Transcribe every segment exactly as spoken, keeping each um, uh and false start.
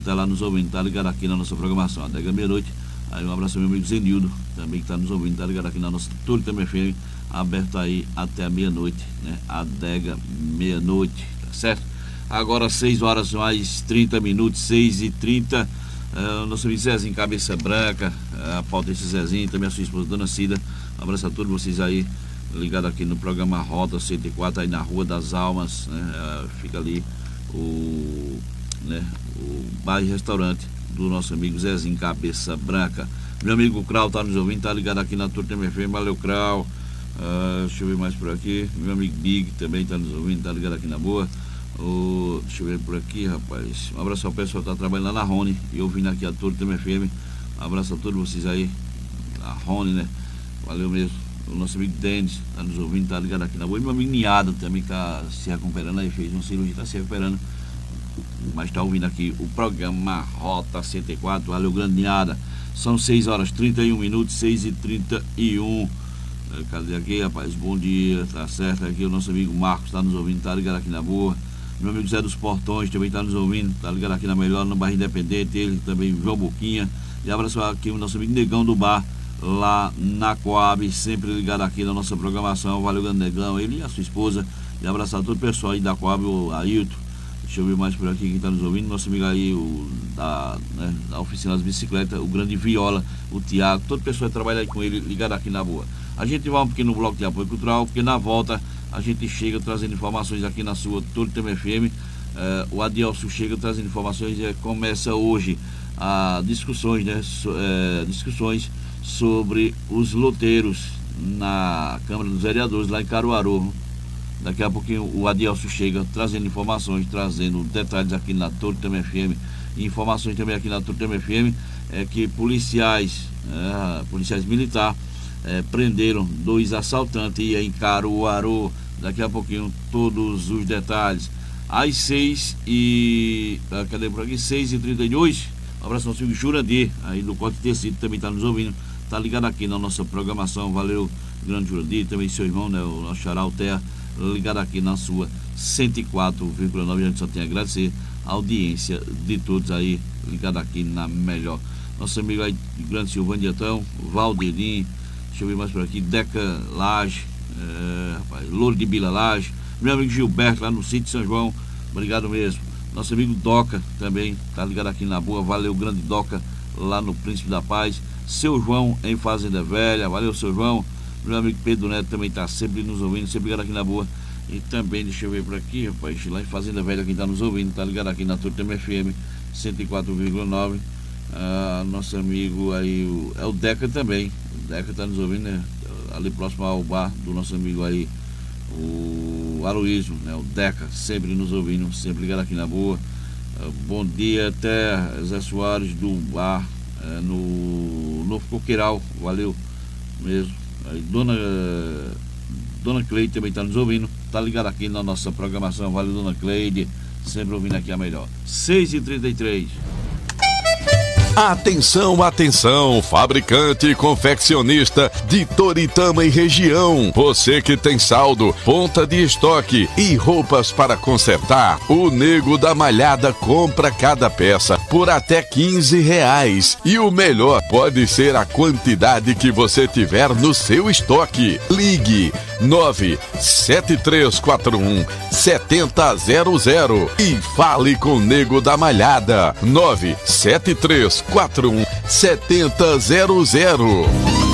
Tá lá nos ouvindo, tá ligado aqui na nossa programação, Adega Meia-Noite. Aí um abraço ao meu amigo Zenildo, também que tá nos ouvindo, tá ligado aqui na nossa Turitama F M, aberto aí até a meia-noite, né? Adega Meia-Noite, tá certo? Agora seis horas mais trinta minutos, seis e trinta. Uh, nosso amigo Zezinho, Cabeça Branca, uh, a pauta desse Zezinho, também a sua esposa, Dona Cida. Um abraço a todos vocês aí, ligado aqui no programa Rota cento e quatro, aí na Rua das Almas, né? Uh, fica ali o, né, o bar e restaurante do nosso amigo Zezinho, Cabeça Branca. Meu amigo Krau tá nos ouvindo, tá ligado aqui na Turitama F M, valeu Krau. Uh, deixa eu ver mais por aqui. Meu amigo Big também tá nos ouvindo, tá ligado aqui na boa. Uh, deixa eu ver por aqui, rapaz. Um abraço ao pessoal que tá trabalhando lá na Rony e ouvindo aqui a Turitama F M. Um abraço a todos vocês aí, a Rony, né? Valeu mesmo. O nosso amigo Denis tá nos ouvindo, tá ligado aqui na boa. E meu amigo Niado também tá se recuperando aí, fez uma cirurgia, tá se recuperando, mas tá ouvindo aqui o programa Rota cento e quatro. Valeu, grande Niada. São seis horas trinta e um minutos, seis e trinta e um. Cadê aqui, rapaz? Bom dia, tá certo? Aqui o nosso amigo Marcos tá nos ouvindo, tá ligado aqui na boa. Meu amigo Zé dos Portões também tá nos ouvindo, tá ligado aqui na Melhor, no bairro Independente. Ele também, João Boquinha. E abraço aqui o nosso amigo Negão do Bar, lá na Coab, sempre ligado aqui na nossa programação. Valeu, grande Negão, ele e a sua esposa. E abraço a todo o pessoal aí da Coab, o Ailton. Deixa eu ver mais por aqui quem está nos ouvindo. Nosso amigo aí, o, da, né, da oficina das bicicletas, o grande Viola, o Tiago, todo o pessoal que trabalha aí com ele, ligado aqui na boa. A gente vai um pequeno bloco de apoio cultural, porque na volta a gente chega trazendo informações aqui na sua Turitama F M. Uh, o Adielso chega trazendo informações e começa hoje a discussões, né, so, uh, discussões sobre os loteiros na Câmara dos Vereadores, lá em Caruaru. Daqui a pouquinho o Adielso chega trazendo informações, trazendo detalhes aqui na Turitama F M. E informações também aqui na Turitama F M é que policiais, é, policiais militares é, prenderam dois assaltantes em Caruaru. Daqui a pouquinho todos os detalhes. Às seis e... cadê por aqui? seis e trinta e dois. Um abraço ao nosso amigo Jurandir, aí do Corte Tecido, também está nos ouvindo. Está ligado aqui na nossa programação. Valeu, grande Jurandir, também seu irmão, né, o nosso xará, o Terra, ligado aqui na sua cento e quatro vírgula nove. A gente só tem a agradecer a audiência de todos aí, ligado aqui na Melhor. Nosso amigo aí, grande Silvano Dietão, Valdirinho, deixa eu ver mais por aqui, Deca Laje, é, rapaz, Louro de Bila Laje, meu amigo Gilberto lá no sítio São João, obrigado mesmo. Nosso amigo Doca também tá ligado aqui na boa, valeu, grande Doca lá no Príncipe da Paz. Seu João em Fazenda Velha, valeu, seu João. Meu amigo Pedro Neto também está sempre nos ouvindo, sempre ligado aqui na boa. E também, deixa eu ver por aqui, rapaz, lá em Fazenda Velha, quem está nos ouvindo, está ligado aqui na Turitama F M cento e quatro vírgula nove. Ah, nosso amigo aí, o, é o Deca também. O Deca está nos ouvindo, né? Ali próximo ao bar do nosso amigo aí, o Aloysio, né? O Deca, sempre nos ouvindo, sempre ligado aqui na boa. Ah, bom dia, até Zé Soares do bar, é, no Novo Coqueiral, valeu mesmo. Aí, dona, dona Cleide também está nos ouvindo, está ligado aqui na nossa programação. Valeu, dona Cleide, sempre ouvindo aqui a melhor. seis e trinta e três. Atenção, atenção, fabricante e confeccionista de Toritama e região. Você que tem saldo, ponta de estoque e roupas para consertar, o Nego da Malhada compra cada peça por até quinze reais. E o melhor pode ser a quantidade que você tiver no seu estoque. Ligue nove sete três quatro um sete zero zero zero e fale com o Nego da Malhada. nove sete três quatro um sete zero zero.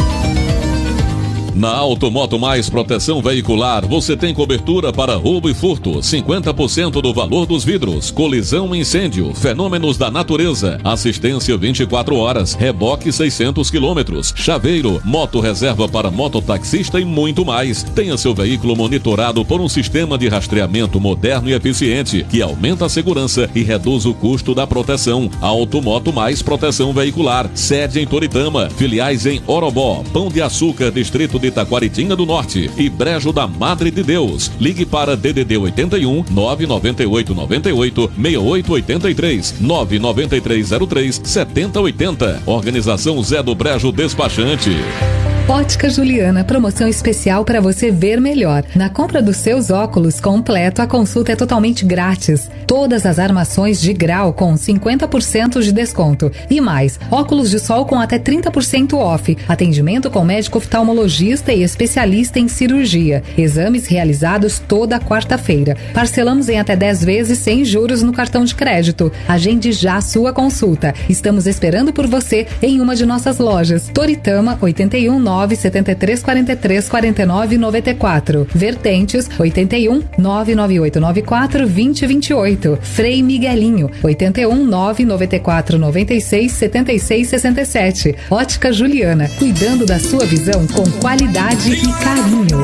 Na Automoto Mais Proteção Veicular, você tem cobertura para roubo e furto, cinquenta por cento do valor dos vidros, colisão e incêndio, fenômenos da natureza, assistência vinte e quatro horas, reboque seiscentos quilômetros, chaveiro, moto reserva para mototaxista e muito mais. Tenha seu veículo monitorado por um sistema de rastreamento moderno e eficiente, que aumenta a segurança e reduz o custo da proteção. Automoto Mais Proteção Veicular, sede em Toritama, filiais em Orobó, Pão de Açúcar, Distrito de Itaquaritinga do Norte e Brejo da Madre de Deus. Ligue para D D D oitenta e um, nove nove oito nove oito, seis oito oito três, nove nove três zero três, sete zero oito zero. Organização Zé do Brejo Despachante. Ótica Juliana, promoção especial para você ver melhor. Na compra dos seus óculos completo, a consulta é totalmente grátis. Todas as armações de grau com cinquenta por cento de desconto. E mais, óculos de sol com até trinta por cento off. Atendimento com médico oftalmologista e especialista em cirurgia. Exames realizados toda quarta-feira. Parcelamos em até dez vezes sem juros no cartão de crédito. Agende já a sua consulta. Estamos esperando por você em uma de nossas lojas. Toritama, oitenta e um, nove setenta e três, quarenta e três, quarenta e nove, noventa e quatro. Vertentes, oitenta e um, nove nove oito nove quatro, vinte, vinte e oito. Frei Miguelinho, oitenta e um, nove noventa e quatro, noventa e seis, setenta e seis, sessenta e sete. Ótica Juliana, cuidando da sua visão com qualidade e carinho.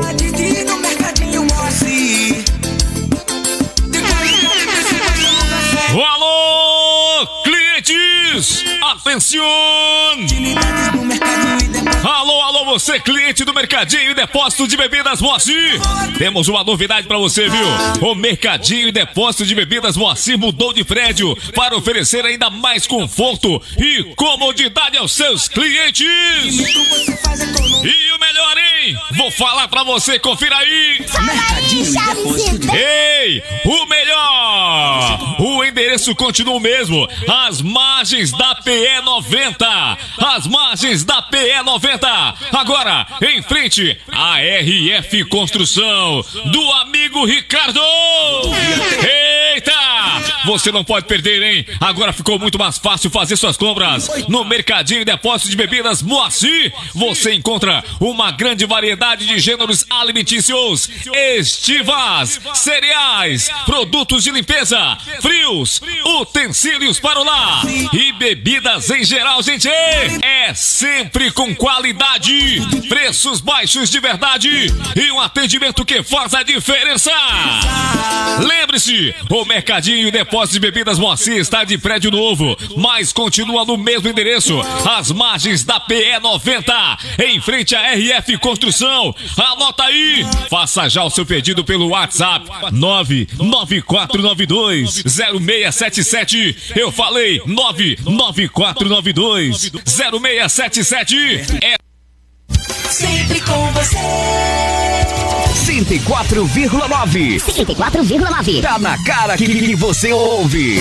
Alô, clientes! Atenção! Alô, alô, você cliente do Mercadinho e Depósito de Bebidas Moacir. Temos uma novidade pra você, viu? O Mercadinho e Depósito de Bebidas Moacir mudou de prédio para oferecer ainda mais conforto e comodidade aos seus clientes. E o melhor, hein? Vou falar pra você, confira aí. Ei, o melhor! O endereço continua o mesmo. As margens da P E noventa. As margens da P E noventa. Agora, em frente à R F Construção do amigo Ricardo. Eita! Você não pode perder, hein? Agora ficou muito mais fácil fazer suas compras no Mercadinho e Depósito de Bebidas Moacir. Você encontra uma grande variedade de gêneros alimentícios, estivas, cereais, produtos de limpeza, frios, utensílios para o lar e bebidas em geral, gente. É sempre com qualidade, preços baixos de verdade e um atendimento que faz a diferença. Lembre-se, o Mercadinho e Depósito de Bebidas Moacir está de prédio novo, mas continua no mesmo endereço, às margens da P E noventa, em frente à R F Construção. Anota aí, faça já o seu pedido pelo WhatsApp nove nove quatro nove dois zero seis sete sete. Eu falei nove nove quatro nove dois zero seis sete sete. É sempre com você. cento e quatro vírgula nove. cento e quatro vírgula nove. Tá na cara que, que você ouve.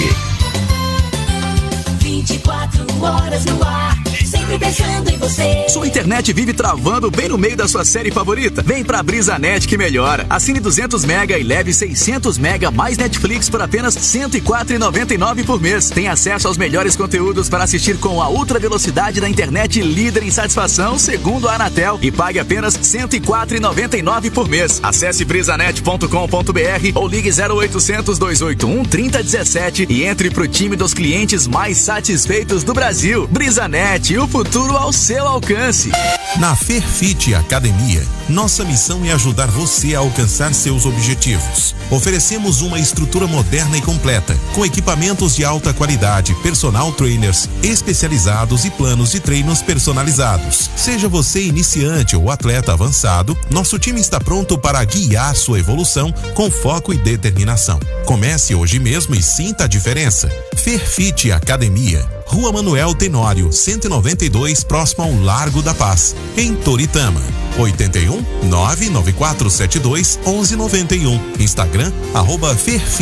vinte e quatro horas no ar, sempre pensando em você. Sua internet vive travando bem no meio da sua série favorita? Vem pra BrisaNet que melhora. Assine duzentos mega e leve seiscentos mega mais Netflix por apenas cento e quatro reais e noventa e nove centavos por mês. Tem acesso aos melhores conteúdos para assistir com a ultra velocidade da internet líder em satisfação, segundo a Anatel, e pague apenas cento e quatro reais e noventa e nove centavos por mês. Acesse brisanet ponto com ponto br ou ligue zero oitocentos, dois oito um, trinta dezessete e entre pro time dos clientes mais satisfeitos do Brasil. BrisaNet, o futuro ao seu alcance. Na Fairfit Academia, nossa missão é ajudar você a alcançar seus objetivos. Oferecemos uma estrutura moderna e completa, com equipamentos de alta qualidade, personal trainers especializados e planos de treinos personalizados. Seja você iniciante ou atleta avançado, nosso time está pronto para guiar sua evolução com foco e determinação. Comece hoje mesmo e sinta a diferença. Fairfit Academia, Rua Manuel Tenório, cento e noventa e dois, próximo ao Largo da Paz, em Toritama. oitenta e um, nove nove quatro sete dois, onze noventa e um. Instagram, arroba Fairfit.